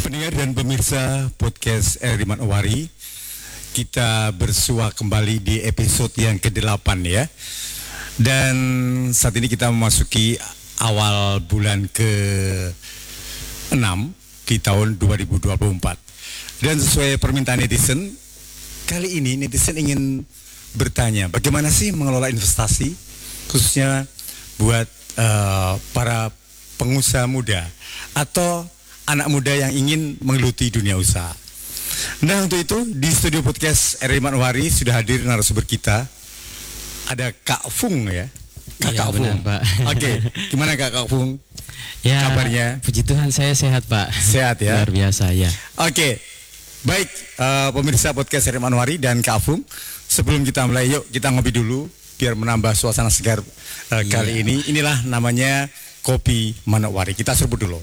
Pendengar dan pemirsa podcast RRI Manowari, kita bersua kembali di episode yang ke-8 ya. Dan saat ini kita memasuki awal bulan ke-6 di tahun 2024. Dan sesuai permintaan netizen, kali ini netizen ingin bertanya, bagaimana sih mengelola investasi, khususnya buat para pengusaha muda atau anak muda yang ingin menggeluti dunia usaha. Nah, untuk itu di studio podcast RRI Manowari sudah hadir narasumber kita. Ada Kak Fung ya. Kak Fung. Pak. Oke, gimana Kak Fung? Ya, kabarnya? Puji Tuhan saya sehat, Pak. Sehat ya. Luar biasa ya. Oke. Baik, pemirsa podcast RRI Manowari dan Kak Fung, sebelum kita mulai, yuk kita ngopi dulu biar menambah suasana segar kali ini. Inilah namanya Kopi Manowari. Kita serbu dulu.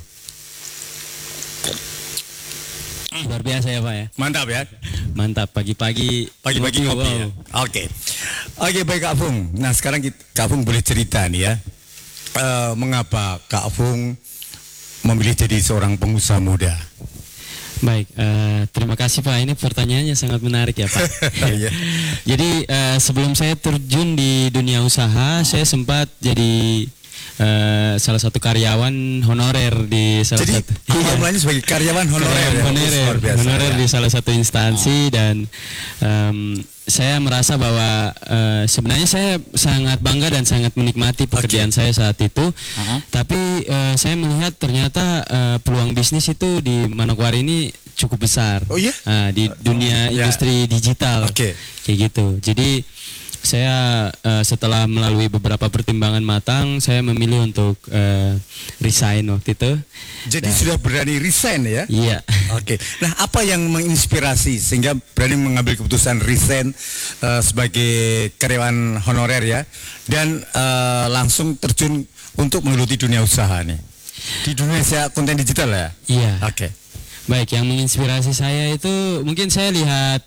Luar biasa ya Pak ya. Mantap ya. Mantap, pagi-pagi ngopi wow. Ya. Oke, baik Kak Fung. Nah sekarang Kak Fung boleh cerita nih ya, mengapa Kak Fung memilih jadi seorang pengusaha muda? Baik, terima kasih Pak. Ini pertanyaannya sangat menarik ya Pak. Jadi sebelum saya terjun di dunia usaha, saya sempat jadi salah satu karyawan honorer di salah jadi, satu. Jadi mulanya sebagai karyawan honorer. Honorer di salah satu instansi dan saya merasa bahwa sebenarnya saya sangat bangga dan sangat menikmati pekerjaan saya saat itu. Tapi saya melihat ternyata peluang bisnis itu di Manokwari ini cukup besar. Oh iya? Di dunia industri digital. Kayak gitu. Jadi saya setelah melalui beberapa pertimbangan matang, saya memilih untuk resign waktu itu. Jadi sudah berani resign ya? Iya. Oke. Nah, apa yang menginspirasi sehingga berani mengambil keputusan resign sebagai karyawan honorer ya, dan langsung terjun untuk menggeluti dunia usaha nih? Di dunia konten digital ya? Iya. Oke. Baik, yang menginspirasi saya itu mungkin saya lihat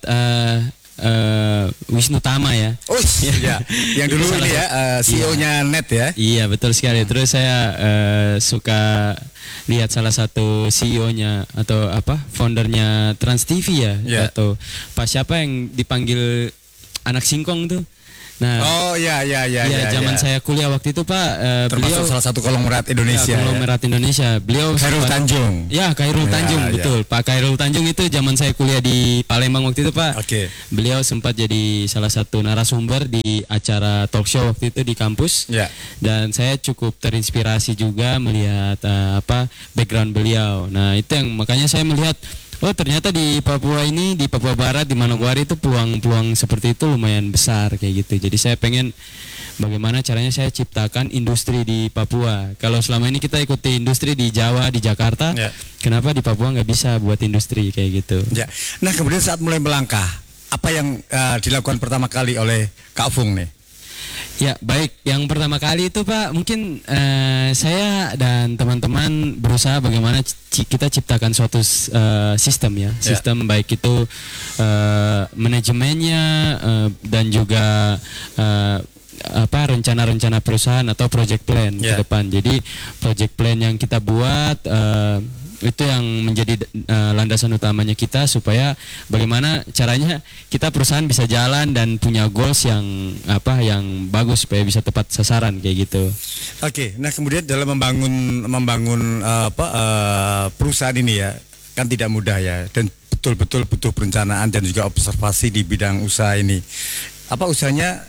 Wisnu Tama ya. Oh iya, yang dulu ini ya CEO-nya Net ya. Iya betul sekali. Terus saya suka lihat salah satu CEO-nya atau foundernya Trans TV ya, atau Pak siapa yang dipanggil anak singkong tuh. Nah, zaman saya kuliah waktu itu Pak, termasuk beliau salah satu konglomerat Indonesia. Konglomerat Indonesia. Beliau Khairul Tanjung. Ya, Khairul Tanjung, betul. Pak Khairul Tanjung itu zaman saya kuliah di Palembang waktu itu Pak. Beliau sempat jadi salah satu narasumber di acara talk show waktu itu di kampus. Dan saya cukup terinspirasi juga melihat background beliau. Nah, itu yang makanya saya melihat ternyata di Papua ini, di Papua Barat, di Manokwari itu peluang-peluang seperti itu lumayan besar kayak gitu. Jadi saya pengen bagaimana caranya saya ciptakan industri di Papua. Kalau selama ini kita ikuti industri di Jawa, di Jakarta, kenapa di Papua nggak bisa buat industri kayak gitu? Nah kemudian saat mulai melangkah, apa yang dilakukan pertama kali oleh Kak Fung nih? Ya baik, yang pertama kali itu Pak mungkin saya dan teman-teman berusaha bagaimana kita ciptakan suatu sistem ya, sistem baik itu manajemennya dan juga rencana-rencana perusahaan atau project plan ke depan. Jadi project plan yang kita buat itu yang menjadi landasan utamanya kita supaya bagaimana caranya kita perusahaan bisa jalan dan punya goals yang bagus supaya bisa tepat sasaran kayak gitu. Oke, nah kemudian dalam membangun perusahaan ini ya kan tidak mudah ya, dan betul-betul butuh perencanaan dan juga observasi di bidang usaha ini. Apa usahanya?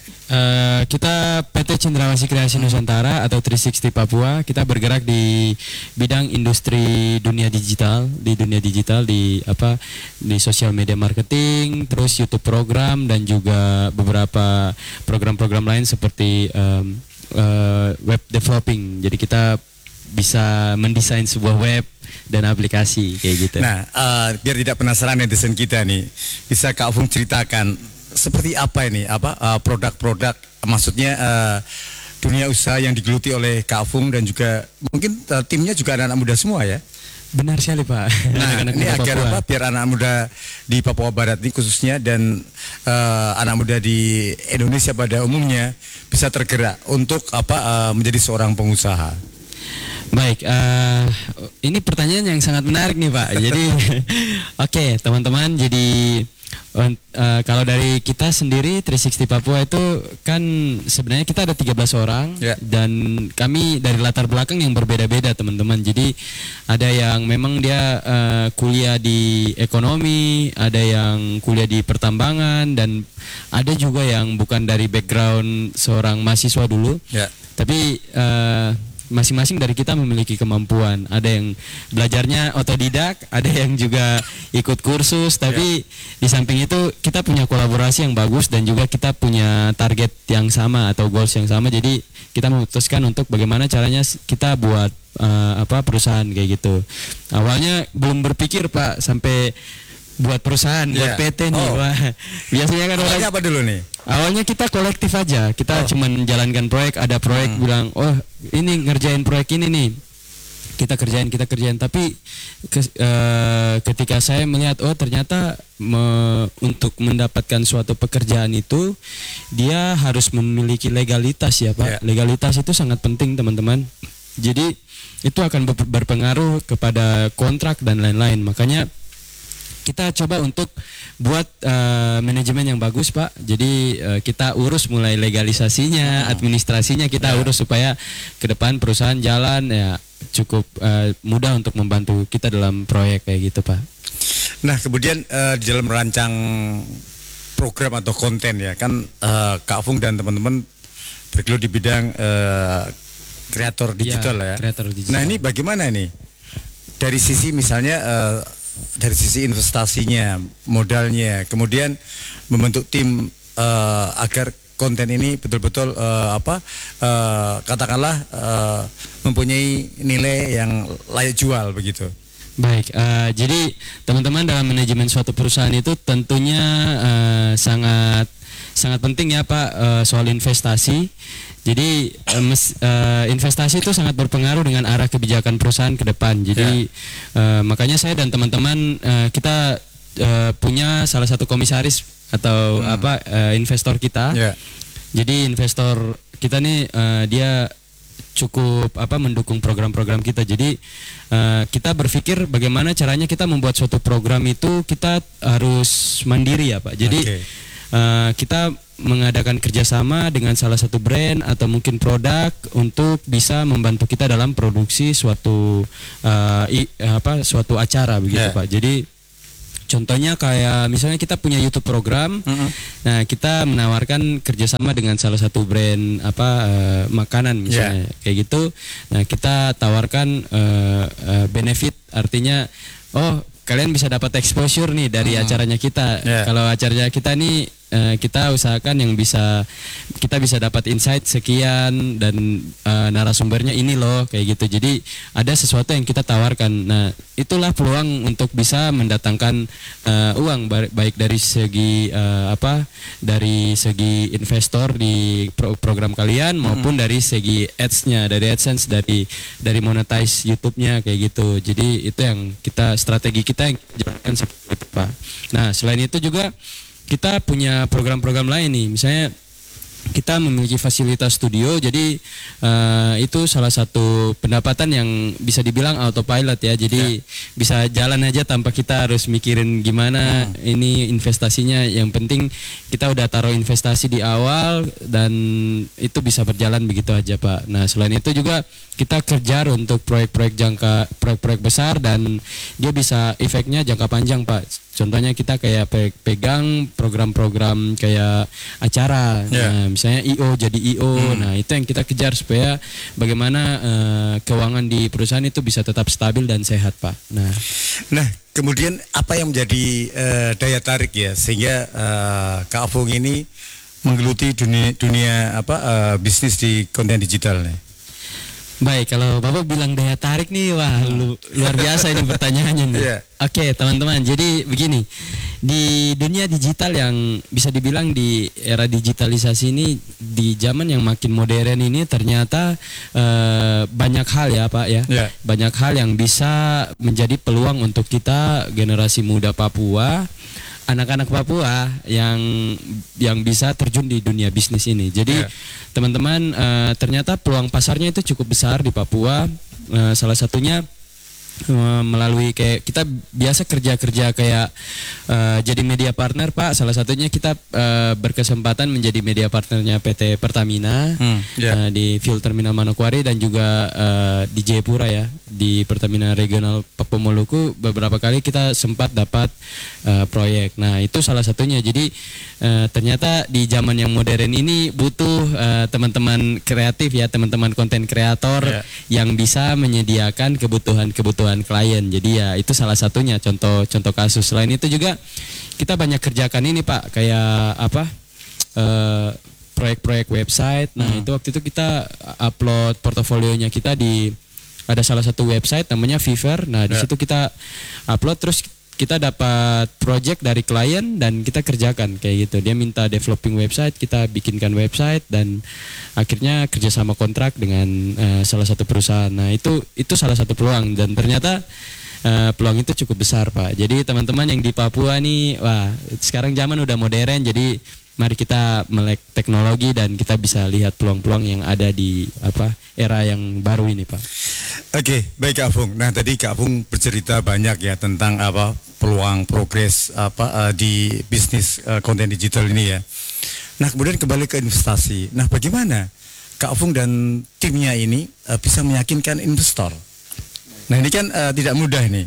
Kita PT Cendrawasih Kreasi Nusantara atau 360 Papua, kita bergerak di bidang industri dunia digital, di sosial media marketing, terus YouTube program dan juga beberapa program-program lain seperti web developing. Jadi kita bisa mendesain sebuah web dan aplikasi kayak gitu. Nah, biar tidak penasaran netizen kita nih, bisa Kak Fung ceritakan seperti apa ini, produk-produk, maksudnya dunia usaha yang digeluti oleh Kak Fung dan juga mungkin timnya juga anak-anak muda semua ya? Benar sekali Pak. Nah, ini agar biar anak muda di Papua Barat ini khususnya dan anak muda di Indonesia pada umumnya bisa tergerak untuk menjadi seorang pengusaha. Baik, ini pertanyaan yang sangat menarik nih Pak. Jadi, oke, teman-teman. Jadi kalau dari kita sendiri 360 Papua itu kan sebenarnya kita ada 13 orang dan kami dari latar belakang yang berbeda-beda teman-teman. Jadi ada yang memang dia kuliah di ekonomi, ada yang kuliah di pertambangan, dan ada juga yang bukan dari background seorang mahasiswa dulu. Tapi masing-masing dari kita memiliki kemampuan. Ada yang belajarnya otodidak, ada yang juga ikut kursus, tapi di samping itu kita punya kolaborasi yang bagus dan juga kita punya target yang sama atau goals yang sama. Jadi kita memutuskan untuk bagaimana caranya kita buat perusahaan kayak gitu. Awalnya belum berpikir Pak sampai buat perusahaan, buat PT nih. Wah, biasanya kan orang apa dulu nih? Awalnya kita kolektif aja, kita cuma menjalankan proyek, ada proyek bilang, oh ini ngerjain proyek ini nih, kita kerjain. Tapi ketika saya melihat, oh ternyata untuk mendapatkan suatu pekerjaan itu dia harus memiliki legalitas ya Pak. Legalitas itu sangat penting teman-teman. Jadi itu akan berpengaruh kepada kontrak dan lain-lain. Makanya kita coba untuk buat manajemen yang bagus Pak. Jadi kita urus mulai legalisasinya, administrasinya kita urus supaya ke depan perusahaan jalan ya cukup mudah untuk membantu kita dalam proyek kayak gitu Pak. Nah kemudian di dalam merancang program atau konten ya kan Kak Fung dan teman-teman bergelut di bidang kreator digital ya. Kreator digital. Nah ini bagaimana nih dari sisi misalnya dari sisi investasinya, modalnya, kemudian membentuk tim agar konten ini betul-betul katakanlah mempunyai nilai yang layak jual begitu. Baik, jadi teman-teman dalam manajemen suatu perusahaan itu tentunya sangat penting ya Pak soal investasi. Jadi investasi itu sangat berpengaruh dengan arah kebijakan perusahaan ke depan. Jadi makanya saya dan teman-teman kita punya salah satu komisaris atau investor kita. Jadi investor kita nih dia cukup mendukung program-program kita. Jadi kita berpikir bagaimana caranya kita membuat suatu program itu kita harus mandiri ya Pak. Jadi kita mengadakan kerjasama dengan salah satu brand atau mungkin produk untuk bisa membantu kita dalam produksi suatu suatu acara begitu Pak. Jadi contohnya kayak misalnya kita punya YouTube program, nah kita menawarkan kerjasama dengan salah satu brand makanan misalnya kayak gitu. Nah kita tawarkan benefit, artinya kalian bisa dapat exposure nih dari acaranya kita. Kalau acaranya kita nih kita usahakan yang kita bisa dapat insight sekian dan narasumbernya ini loh kayak gitu. Jadi ada sesuatu yang kita tawarkan. Nah itulah peluang untuk bisa mendatangkan uang baik dari segi dari segi investor di program kalian maupun dari segi ads-nya, dari AdSense, dari monetize YouTube-nya kayak gitu. Jadi itu yang strategi kita yang jalankan seperti itu Pak. Nah selain itu juga kita punya program-program lain nih, misalnya kita memiliki fasilitas studio. Jadi itu salah satu pendapatan yang bisa dibilang autopilot ya. Jadi bisa jalan aja tanpa kita harus mikirin gimana ini investasinya. Yang penting kita udah taruh investasi di awal dan itu bisa berjalan begitu aja Pak. Nah selain itu juga kita kejar untuk proyek-proyek besar dan dia bisa efeknya jangka panjang Pak. Contohnya kita kayak pegang program-program kayak acara, nah, misalnya IO jadi IO. Nah itu yang kita kejar supaya bagaimana keuangan di perusahaan itu bisa tetap stabil dan sehat Pak. Nah kemudian apa yang menjadi daya tarik ya sehingga Kak Fung ini menggeluti dunia bisnis di konten digital nih? Baik, kalau Bapak bilang daya tarik nih, wah luar biasa ini pertanyaannya nih. Oke, teman-teman, jadi begini, di dunia digital yang bisa dibilang di era digitalisasi ini, di zaman yang makin modern ini ternyata banyak hal ya Pak ya, banyak hal yang bisa menjadi peluang untuk kita generasi muda Papua anak-anak Papua yang bisa terjun di dunia bisnis ini. Jadi teman-teman, ternyata peluang pasarnya itu cukup besar di Papua. Salah satunya melalui kayak kita biasa kerja kayak jadi media partner, Pak. Salah satunya kita berkesempatan menjadi media partnernya PT Pertamina di Fuel Terminal Manokwari dan juga di Jayapura ya, di Pertamina Regional Papua Maluku. Beberapa kali kita sempat dapat proyek. Nah, itu salah satunya. Jadi ternyata di zaman yang modern ini butuh teman-teman kreatif ya, teman-teman konten kreator yang bisa menyediakan kebutuhan klien. Jadi ya itu salah satunya contoh kasus. Selain itu juga kita banyak kerjakan ini, Pak, kayak apa proyek-proyek website. Nah itu waktu itu kita upload portofolionya kita di ada salah satu website namanya Fiverr. Nah di situ kita upload, terus kita dapat project dari klien dan kita kerjakan kayak gitu. Dia minta developing website, kita bikinkan website dan akhirnya kerjasama kontrak dengan salah satu perusahaan. Nah itu salah satu peluang dan ternyata peluang itu cukup besar, Pak. Jadi teman-teman yang di Papua nih, wah sekarang zaman udah modern, jadi mari kita melek teknologi dan kita bisa lihat peluang-peluang yang ada di era yang baru ini, Pak. Oke, baik Kak Apung. Nah tadi Kak Apung bercerita banyak ya tentang peluang progres di bisnis konten digital ini ya. Nah kemudian kembali ke investasi. Nah bagaimana Kak Apung dan timnya ini bisa meyakinkan investor? Nah ini kan tidak mudah nih.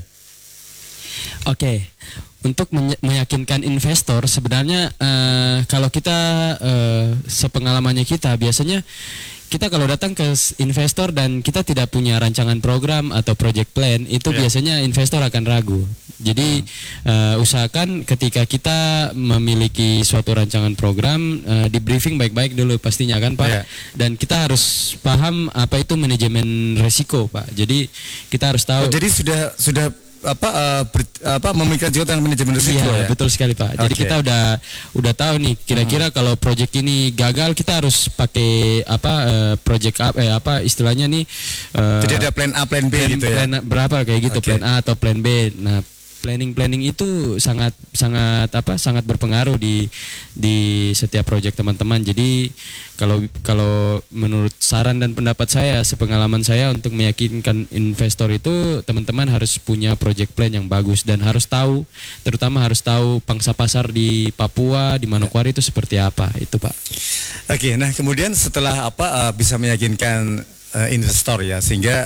Oke. Untuk meyakinkan investor sebenarnya kalau kita sepengalamannya kita biasanya kita kalau datang ke investor dan kita tidak punya rancangan program atau project plan itu biasanya investor akan ragu. Jadi usahakan ketika kita memiliki suatu rancangan program di briefing baik-baik dulu pastinya kan, Pak. Dan kita harus paham apa itu manajemen risiko, Pak. Jadi kita harus tahu. Jadi sudah memikirkan juga tentang manajemen risiko ya? Betul sekali, Pak. Jadi kita udah tahu nih kira-kira kalau proyek ini gagal kita harus pakai proyek istilahnya nih jadi ada plan A, plan B gitu ya. Plan berapa kayak gitu, plan A atau plan B. Nah, planning itu sangat berpengaruh di setiap proyek teman-teman. Jadi kalau menurut saran dan pendapat saya, sepengalaman saya untuk meyakinkan investor itu teman-teman harus punya project plan yang bagus dan terutama harus tahu pangsa pasar di Papua, di Manokwari itu seperti apa itu, Pak. Oke, nah kemudian setelah bisa meyakinkan investor ya sehingga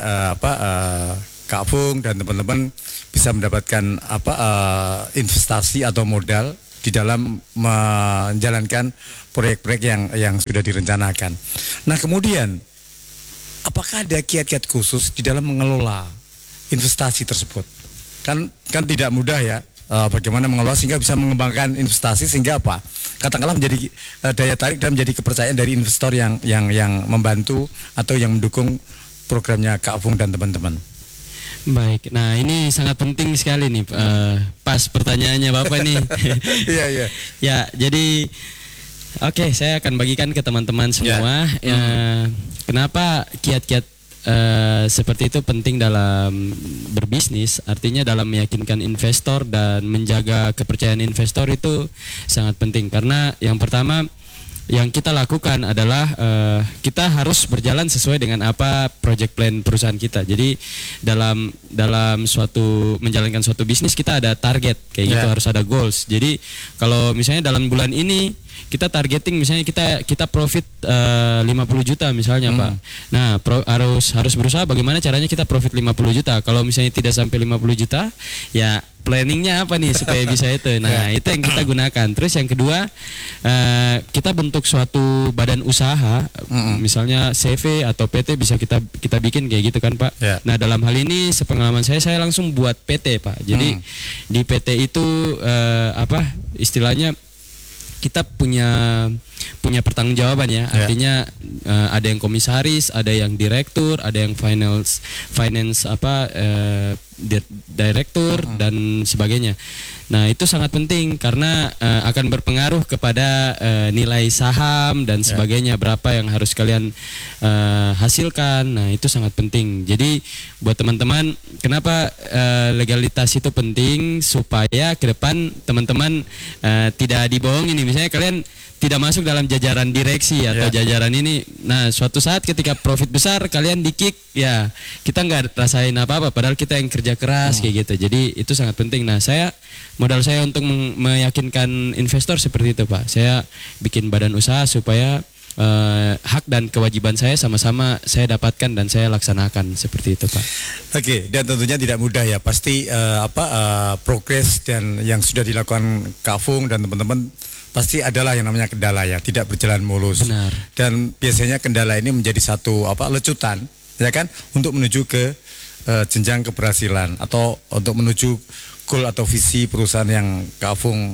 Kak Apung dan teman-teman bisa mendapatkan investasi atau modal di dalam menjalankan proyek-proyek yang sudah direncanakan. Nah kemudian apakah ada kiat-kiat khusus di dalam mengelola investasi tersebut? Kan tidak mudah ya, bagaimana mengelola sehingga bisa mengembangkan investasi sehingga katakanlah menjadi daya tarik dan menjadi kepercayaan dari investor yang membantu atau yang mendukung programnya Kak Apung dan teman-teman. Baik, nah ini sangat penting sekali nih, pas pertanyaannya Bapak nih. Iya. Ya, jadi oke, saya akan bagikan ke teman-teman semua. Kenapa kiat-kiat seperti itu penting dalam berbisnis? Artinya dalam meyakinkan investor dan menjaga kepercayaan investor itu sangat penting. Karena yang pertama yang kita lakukan adalah kita harus berjalan sesuai dengan apa project plan perusahaan kita. Jadi dalam menjalankan suatu bisnis kita ada target kayak gitu, harus ada goals. Jadi kalau misalnya dalam bulan ini kita targeting misalnya kita profit 50 juta misalnya, Pak. Nah, harus berusaha bagaimana caranya kita profit 50 juta. Kalau misalnya tidak sampai 50 juta, ya planningnya apa nih supaya bisa itu. Nah, itu yang kita gunakan. Terus yang kedua, kita bentuk suatu badan usaha, misalnya CV atau PT bisa kita bikin kayak gitu kan, Pak. Nah, dalam hal ini sepengalaman saya langsung buat PT, Pak. Jadi di PT itu istilahnya kita punya pertanggungjawaban ya. Artinya ada yang komisaris, ada yang direktur, ada yang finance direktur dan sebagainya. Nah, itu sangat penting karena akan berpengaruh kepada nilai saham dan sebagainya, berapa yang harus kalian hasilkan. Nah, itu sangat penting. Jadi buat teman-teman, kenapa legalitas itu penting, supaya ke depan teman-teman tidak dibohongin nih. Misalnya kalian tidak masuk dalam jajaran direksi atau jajaran ini. Nah, suatu saat ketika profit besar kalian di-kick, ya kita nggak rasain apa-apa. Padahal kita yang kerja keras kayak gitu. Jadi itu sangat penting. Nah, modal saya untuk meyakinkan investor seperti itu, Pak. Saya bikin badan usaha supaya hak dan kewajiban saya sama-sama saya dapatkan dan saya laksanakan seperti itu, Pak. Oke, dan tentunya tidak mudah ya. Pasti progres dan yang sudah dilakukan Kak Fung dan teman-teman pasti adalah yang namanya kendala ya, tidak berjalan mulus. Benar. Dan biasanya kendala ini menjadi satu lecutan, ya kan, untuk menuju ke jenjang keberhasilan atau untuk menuju goal atau visi perusahaan yang Kak Fung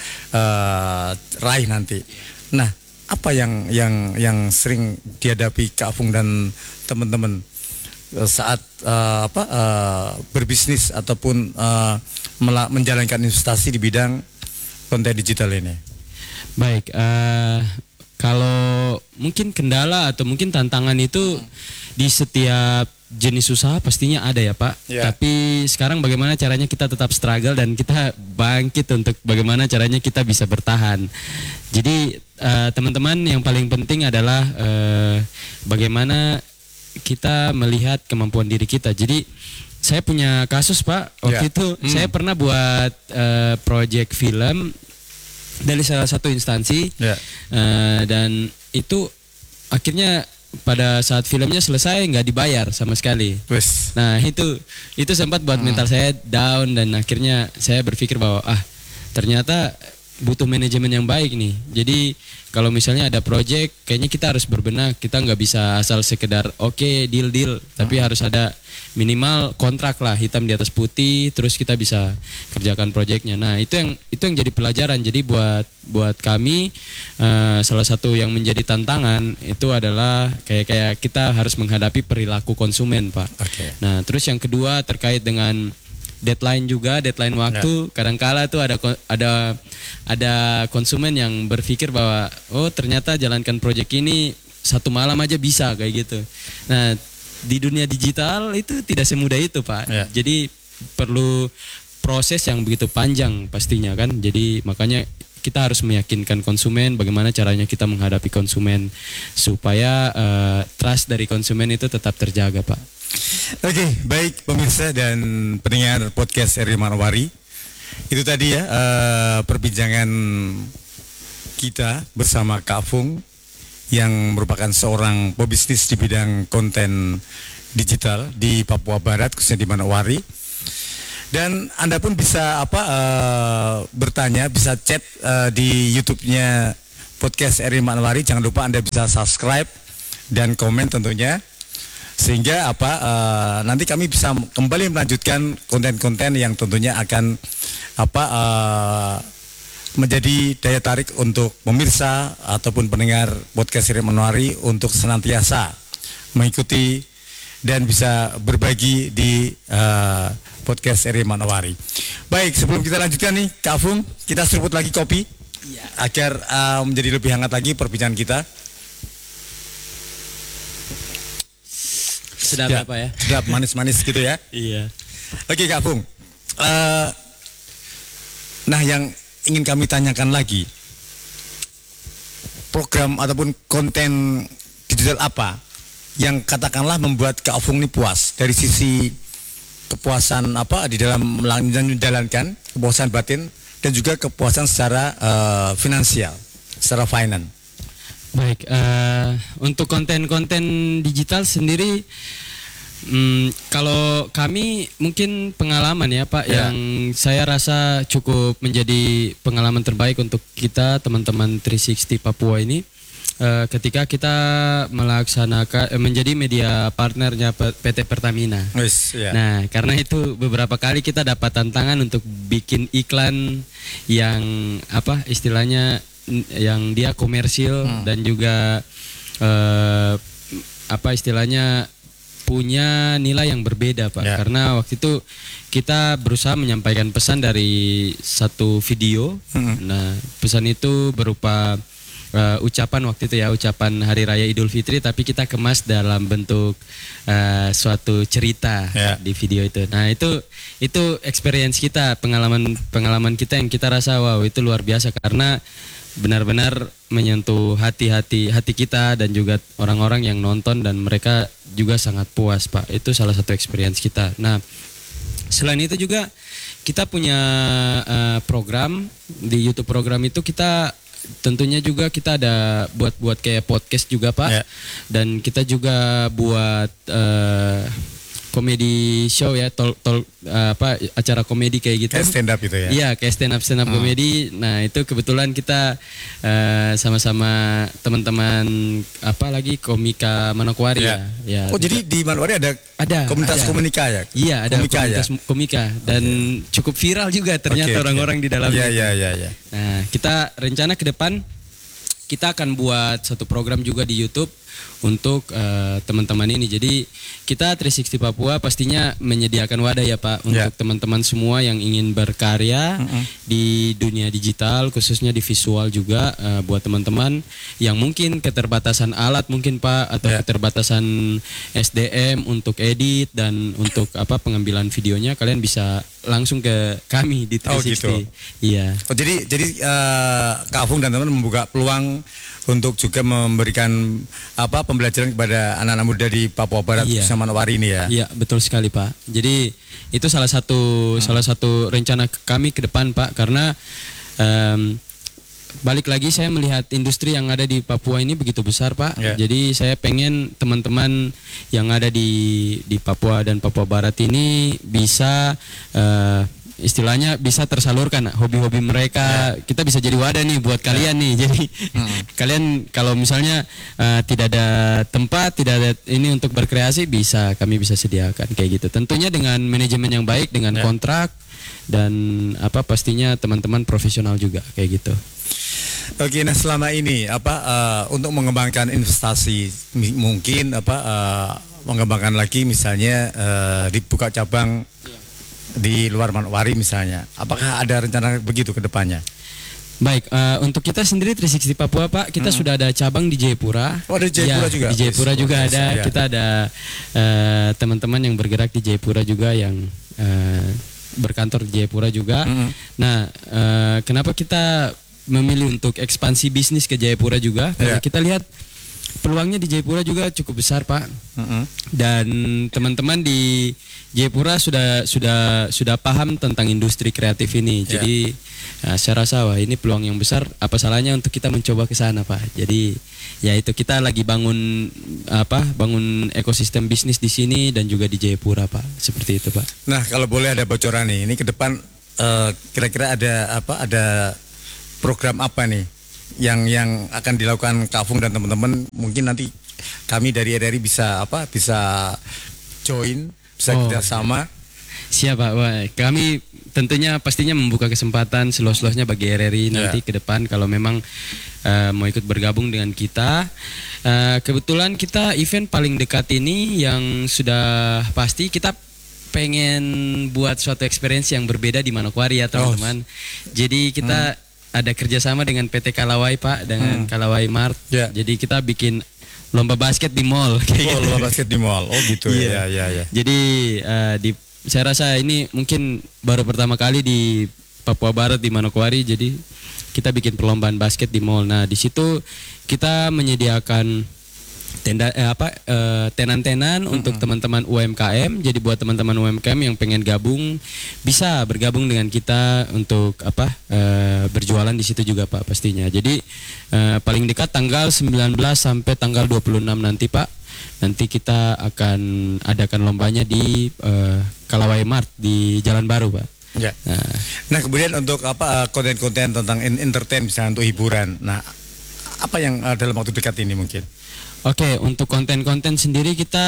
raih nanti. Nah, apa yang sering dihadapi Kak Fung dan teman-teman saat berbisnis ataupun menjalankan investasi di bidang konten digital ini? Baik, kalau mungkin kendala atau mungkin tantangan itu di setiap jenis usaha pastinya ada ya, Pak. Tapi sekarang bagaimana caranya kita tetap struggle dan kita bangkit untuk bagaimana caranya kita bisa bertahan. Jadi teman-teman, yang paling penting adalah bagaimana kita melihat kemampuan diri kita. Jadi saya punya kasus, Pak. Waktu itu saya pernah buat project film dari salah satu instansi, dan itu akhirnya pada saat filmnya selesai nggak dibayar sama sekali. Nah, itu sempat buat mental saya down, dan akhirnya saya berpikir bahwa ternyata butuh manajemen yang baik nih. Jadi kalau misalnya ada project, kayaknya kita harus berbenah. Kita nggak bisa asal sekedar deal, tapi harus ada minimal kontrak lah, hitam di atas putih, terus kita bisa kerjakan projectnya. Nah, itu yang jadi pelajaran. Jadi buat kami salah satu yang menjadi tantangan itu adalah kayak kita harus menghadapi perilaku konsumen, Pak. Nah, terus yang kedua terkait dengan deadline waktu. Kadangkala tuh ada konsumen yang berpikir bahwa ternyata jalankan proyek ini satu malam aja bisa kayak gitu. Nah, di dunia digital itu tidak semudah itu, Pak. Jadi perlu proses yang begitu panjang pastinya kan. Jadi makanya kita harus meyakinkan konsumen, bagaimana caranya kita menghadapi konsumen supaya trust dari konsumen itu tetap terjaga, Pak. Oke, baik pemirsa dan pendengar podcast Eri Manowari. Itu tadi ya perbincangan kita bersama Kak Fung yang merupakan seorang pebisnis di bidang konten digital di Papua Barat, khususnya di Manowari. Dan Anda pun bisa bertanya, bisa chat di YouTube-nya podcast Eri Manowari. Jangan lupa Anda bisa subscribe dan komen tentunya, sehingga nanti kami bisa kembali melanjutkan konten-konten yang tentunya akan menjadi daya tarik untuk pemirsa ataupun pendengar podcast Eri Manowari untuk senantiasa mengikuti dan bisa berbagi di podcast Eri Manowari. Baik, sebelum kita lanjutkan nih, Kak Fung, kita seruput lagi kopi agar menjadi lebih hangat lagi perbincangan kita. Sedap apa ya? Sedap, manis-manis gitu ya. Iya. Oke, Kak Fung. Nah, yang ingin kami tanyakan lagi, program ataupun konten digital apa yang katakanlah membuat Kak Fung ini puas dari sisi kepuasan di dalam menjalankan, kepuasan batin dan juga kepuasan secara finansial, secara finance. Baik, untuk konten-konten digital sendiri, kalau kami mungkin pengalaman ya, Pak, yang saya rasa cukup menjadi pengalaman terbaik untuk kita teman-teman 360 Papua ini, ketika kita melaksanakan menjadi media partnernya PT Pertamina. Nah, karena itu beberapa kali kita dapat tantangan untuk bikin iklan yang istilahnya yang dia komersil dan juga istilahnya punya nilai yang berbeda Pak, karena waktu itu kita berusaha menyampaikan pesan dari satu video. Nah, pesan itu berupa ucapan waktu itu ucapan Hari Raya Idul Fitri, tapi kita kemas dalam bentuk suatu cerita di video itu. Nah, itu experience kita, pengalaman kita yang kita rasa wow itu luar biasa, karena benar-benar menyentuh hati kita dan juga orang-orang yang nonton, dan mereka juga sangat puas Pak. Itu salah satu experience kita. Nah, selain itu juga kita punya program di YouTube. Program itu kita tentunya juga kita ada buat kayak podcast juga Pak, dan kita juga buat komedi show acara komedi kayak gitu. Kayak stand up itu ya? Iya, kayak stand up komedi. Nah, itu kebetulan kita sama-sama teman-teman komika Manokwari ya. Oh, jadi di Manokwari ada komunitas komika ya? Iya, ada komunitas komika, dan cukup viral juga ternyata orang-orang di dalamnya. Iya. Nah, kita rencana ke depan kita akan buat satu program juga di YouTube untuk teman-teman ini. Jadi kita 360 Papua pastinya menyediakan wadah ya Pak untuk teman-teman semua yang ingin berkarya di dunia digital, khususnya di visual juga, buat teman-teman yang mungkin keterbatasan alat mungkin Pak, atau keterbatasan SDM untuk edit dan untuk pengambilan videonya, kalian bisa langsung ke kami di 360. Oh gitu. Iya. Oh, jadi Kak Afung dan teman-teman membuka peluang untuk juga memberikan pembelajaran kepada anak-anak muda di Papua Barat sama Manokwari ini ya. Iya, betul sekali Pak. Jadi itu salah satu rencana kami ke depan Pak, karena balik lagi saya melihat industri yang ada di Papua ini begitu besar Pak. Jadi saya pengen teman-teman yang ada di Papua dan Papua Barat ini bisa istilahnya bisa tersalurkan hobi-hobi mereka. Kita bisa jadi wadah nih buat kalian nih. Jadi kalian kalau misalnya tidak ada tempat, tidak ada ini untuk berkreasi, kami bisa sediakan kayak gitu. Tentunya dengan manajemen yang baik, dengan kontrak, dan pastinya teman-teman profesional juga kayak gitu. Oke, nah selama ini untuk mengembangkan investasi mungkin mengembangkan lagi misalnya dibuka cabang di luar Manokwari misalnya, apakah ada rencana begitu ke depannya? Baik, untuk kita sendiri 360 Papua Pak, kita sudah ada cabang di Jayapura. Oh, ada Jayapura juga? Di Jayapura juga ada, kita ada teman-teman yang bergerak di Jayapura juga, yang berkantor di Jayapura juga. Nah, kenapa kita memilih untuk ekspansi bisnis ke Jayapura juga? Karena kita lihat peluangnya di Jayapura juga cukup besar Pak. Dan teman-teman di Jayapura sudah paham tentang industri kreatif ini. Jadi saya rasa ini peluang yang besar. Apa salahnya untuk kita mencoba ke sana Pak. Jadi ya itu, kita lagi bangun ekosistem bisnis di sini dan juga di Jayapura Pak. Seperti itu Pak. Nah, kalau boleh ada bocoran nih, ini ke depan kira-kira ada program apa nih yang akan dilakukan Kak Afung dan teman-teman? Mungkin nanti kami dari RRI bisa join, bisa kerjasama. Siap Pak. Wah, kami tentunya pastinya membuka kesempatan seluas-luasnya bagi RRI nanti ke depan kalau memang mau ikut bergabung dengan kita. Kebetulan kita event paling dekat ini yang sudah pasti kita pengen buat suatu experience yang berbeda di Manokwari ya teman-teman. Jadi kita ada kerjasama dengan PT Kalawai Pak, dengan Kalawai Mart. Jadi kita bikin lomba basket di mall. Lomba basket di mall. Oh gitu ya. Jadi saya rasa ini mungkin baru pertama kali di Papua Barat di Manokwari. Jadi kita bikin perlombaan basket di mall. Nah, di situ kita menyediakan tenan-tenan untuk teman-teman UMKM. Jadi buat teman-teman UMKM yang pengen gabung bisa bergabung dengan kita untuk berjualan di situ juga Pak pastinya. Jadi paling dekat tanggal 19 sampai tanggal 26 nanti Pak. Nanti kita akan adakan lombanya di Kalawai Mart di Jalan Baru Pak. Nah kemudian untuk konten-konten tentang entertain misalnya untuk hiburan. Nah apa yang dalam waktu dekat ini mungkin? Oke, untuk konten-konten sendiri kita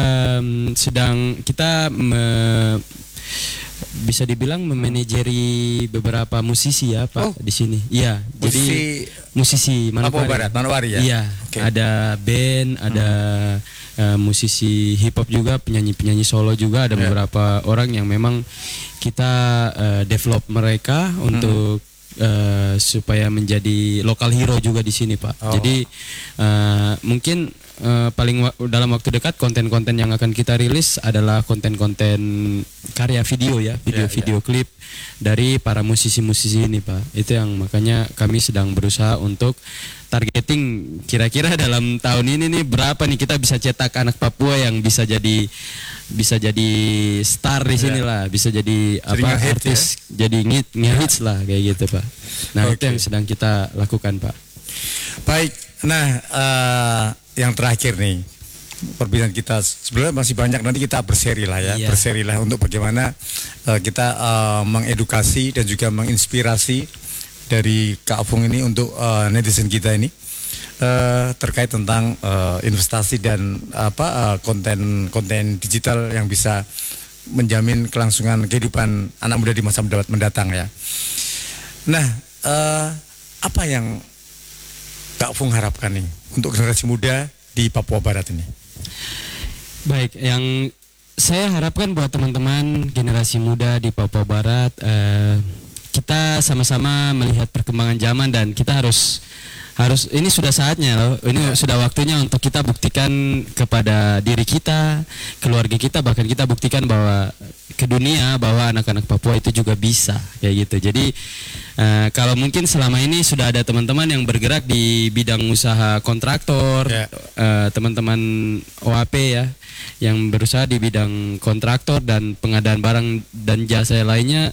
bisa dibilang memanajeri beberapa musisi ya Pak di sini. Iya, jadi musisi Manokwari ya. Iya, ada band, ada musisi hip hop juga, penyanyi solo juga ada beberapa orang yang memang kita develop mereka untuk supaya menjadi lokal hero juga di sini, Pak. Jadi mungkin dalam waktu dekat konten-konten yang akan kita rilis adalah konten-konten karya video ya, video klip dari para musisi-musisi ini, Pak. Itu yang makanya kami sedang berusaha untuk targeting kira-kira dalam tahun ini nih berapa nih kita bisa cetak anak Papua yang bisa jadi star di sini lah, bisa jadi artis, jadi ngehits lah kayak gitu, Pak. Nah, itu yang sedang kita lakukan, Pak. Baik. Nah, yang terakhir nih, perbincangan kita sebenarnya masih banyak, nanti kita berseri lah ya, berseri lah untuk bagaimana kita mengedukasi dan juga menginspirasi dari Kak Afung ini untuk netizen kita ini terkait tentang investasi dan konten digital yang bisa menjamin kelangsungan kehidupan anak muda di masa mendatang ya. Nah, apa yang Kak Afung harapkan nih untuk generasi muda di Papua Barat ini? Baik, yang saya harapkan buat teman-teman generasi muda di Papua Barat, kita sama-sama melihat perkembangan zaman dan kita harus ini sudah saatnya loh, ini sudah waktunya untuk kita buktikan kepada diri kita, keluarga kita, bahkan kita buktikan bahwa ke dunia bahwa anak-anak Papua itu juga bisa kayak gitu. Jadi kalau mungkin selama ini sudah ada teman-teman yang bergerak di bidang usaha kontraktor, teman-teman OAP ya, yang berusaha di bidang kontraktor dan pengadaan barang dan jasa lainnya,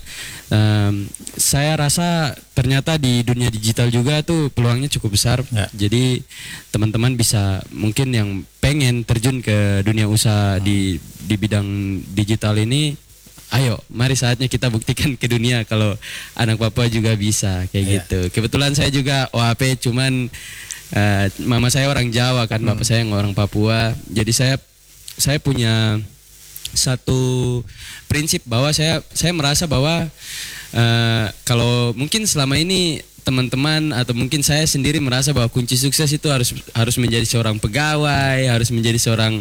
saya rasa ternyata di dunia digital juga tuh peluangnya cukup besar. Jadi teman-teman bisa mungkin yang pengen terjun ke dunia usaha di bidang digital ini, ayo mari saatnya kita buktikan ke dunia kalau anak Papua juga bisa kayak gitu. Kebetulan saya juga OAP, cuman mama saya orang Jawa kan, bapak saya orang Papua. Jadi saya punya satu prinsip bahwa saya merasa bahwa kalau mungkin selama ini teman-teman atau mungkin saya sendiri merasa bahwa kunci sukses itu harus menjadi seorang pegawai, harus menjadi seorang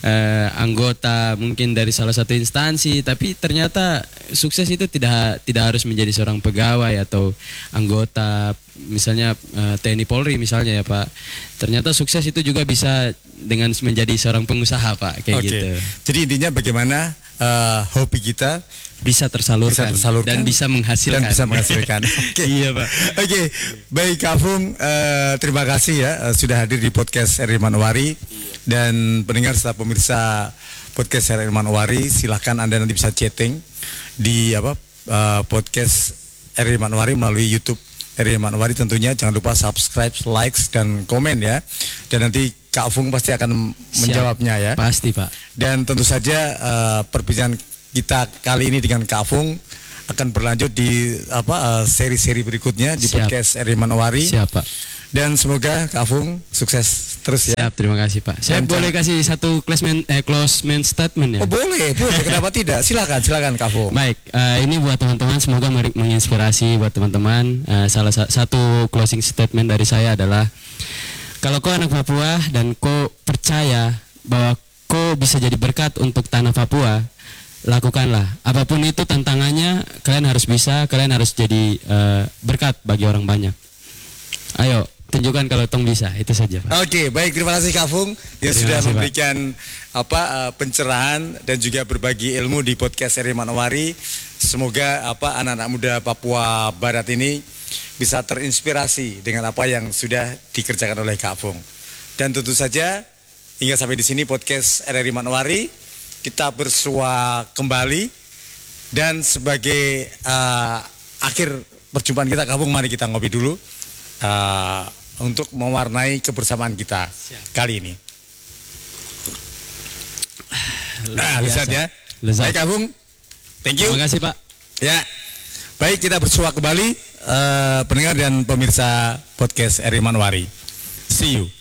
anggota mungkin dari salah satu instansi, tapi ternyata sukses itu tidak harus menjadi seorang pegawai atau anggota misalnya TNI Polri misalnya ya Pak. Ternyata sukses itu juga bisa dengan menjadi seorang pengusaha Pak, kayak gitu. Jadi intinya bagaimana hobi kita bisa tersalurkan dan bisa menghasilkan. Iya Pak. Oke, baik Kak Afung, terima kasih ya sudah hadir di podcast RRI Manowari. Dan pendengar serta pemirsa podcast RRI Manowari, silahkan Anda nanti bisa chatting di podcast RRI Manowari melalui YouTube RRI Manowari. Tentunya jangan lupa subscribe, likes dan komen ya. Dan nanti Kak Afung pasti akan menjawabnya ya. Pasti Pak. Dan tentu saja perbincangan kita kali ini dengan Kak Afung akan berlanjut di seri-seri berikutnya di podcast RRI Manowari. Siap Pak. Dan semoga Kak Afung sukses terus ya. Siap, terima kasih Pak. Saya boleh kasih satu closing statement ya? Oh boleh, kenapa tidak? Silakan Kak Afung. Baik, ini buat teman-teman semoga menginspirasi buat teman-teman. Salah satu closing statement dari saya adalah, kalau kau anak Papua dan kau percaya bahwa kau bisa jadi berkat untuk tanah Papua, lakukanlah. Apapun itu tantangannya, kalian harus bisa, kalian harus jadi berkat bagi orang banyak. Ayo, tunjukkan kalau tong bisa, itu saja Pak. Oke, baik, terima kasih Kak Afung yang sudah memberikan pencerahan dan juga berbagi ilmu di podcast RRI Manowari. Semoga anak-anak muda Papua Barat ini bisa terinspirasi dengan apa yang sudah dikerjakan oleh Kak Afung. Dan tentu saja hingga sampai di sini podcast RRI Manowari. Kita bersua kembali dan sebagai akhir perjumpaan kita Kak Afung, mari kita ngopi dulu untuk mewarnai kebersamaan kita kali ini. Lezat ya. Baik Kak Afung, thank you. Terima kasih Pak. Ya, baik, kita bersua kembali pendengar dan pemirsa podcast RRI Manowari. See you.